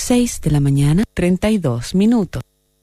6:32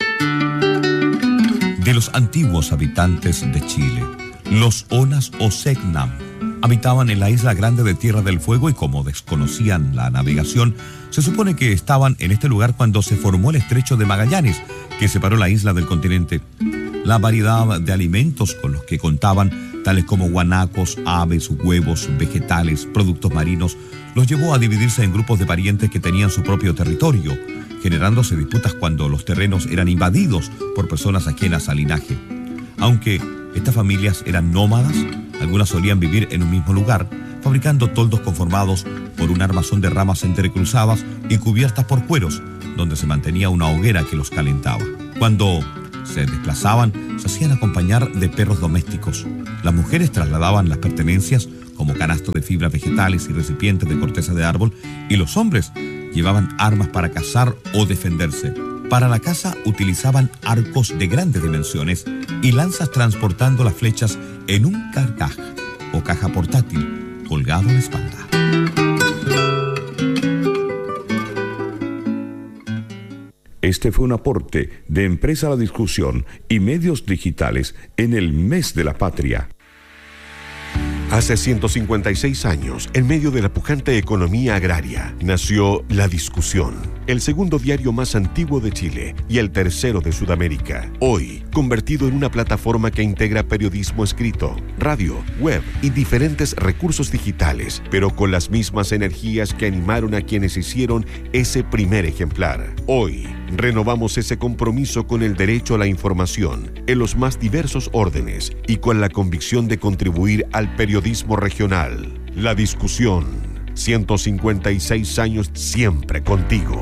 a.m. De los antiguos habitantes de Chile, los Onas o Selknam habitaban en la isla grande de Tierra del Fuego y como desconocían la navegación, se supone que estaban en este lugar cuando se formó el estrecho de Magallanes, que separó la isla del continente. La variedad de alimentos con los que contaban, tales como guanacos, aves, huevos, vegetales, productos marinos, los llevó a dividirse en grupos de parientes que tenían su propio territorio, generándose disputas cuando los terrenos eran invadidos por personas ajenas al linaje. Aunque estas familias eran nómadas, algunas solían vivir en un mismo lugar, fabricando toldos conformados por un armazón de ramas entrecruzadas y cubiertas por cueros, donde se mantenía una hoguera que los calentaba. Cuando se desplazaban, se hacían acompañar de perros domésticos. Las mujeres trasladaban las pertenencias como canastos de fibras vegetales y recipientes de corteza de árbol, y los hombres llevaban armas para cazar o defenderse. Para la caza utilizaban arcos de grandes dimensiones y lanzas transportando las flechas en un carcaj o caja portátil colgado en la espalda. Este fue un aporte de Empresa La Discusión y Medios Digitales en el Mes de la Patria. Hace 156 años, en medio de la pujante economía agraria, nació La Discusión, el segundo diario más antiguo de Chile y el tercero de Sudamérica. Hoy, convertido en una plataforma que integra periodismo escrito, radio, web y diferentes recursos digitales, pero con las mismas energías que animaron a quienes hicieron ese primer ejemplar. Hoy, renovamos ese compromiso con el derecho a la información en los más diversos órdenes y con la convicción de contribuir al periodismo regional. La Discusión, 156 años siempre contigo.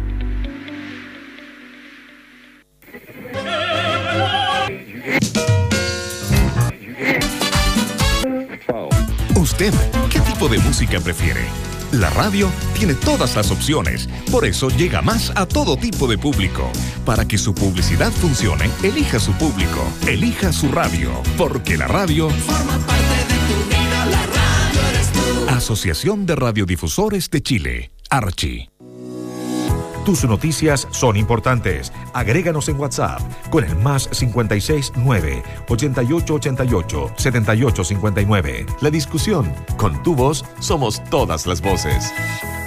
¿Usted qué tipo de música prefiere? La radio tiene todas las opciones, por eso llega más a todo tipo de público. Para que su publicidad funcione, elija su público, elija su radio, porque la radio forma parte de tu vida, la radio eres tú. Asociación de Radiodifusores de Chile, Archi. Tus noticias son importantes. Agréganos en WhatsApp con el +56 9 8888 7859. La Discusión. Con tu voz somos todas las voces.